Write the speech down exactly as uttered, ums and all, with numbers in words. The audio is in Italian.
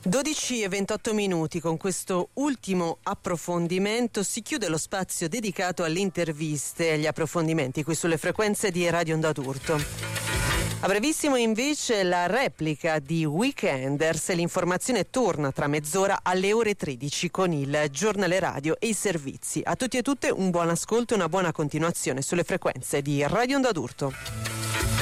dodici e ventotto minuti. Con questo ultimo approfondimento si chiude lo spazio dedicato alle interviste e agli approfondimenti qui sulle frequenze di Radio Onda d'Urto. A brevissimo invece la replica di Weekenders e l'informazione torna tra mezz'ora alle ore tredici con il giornale radio e i servizi. A tutti e tutte un buon ascolto e una buona continuazione sulle frequenze di Radio Onda d'Urto.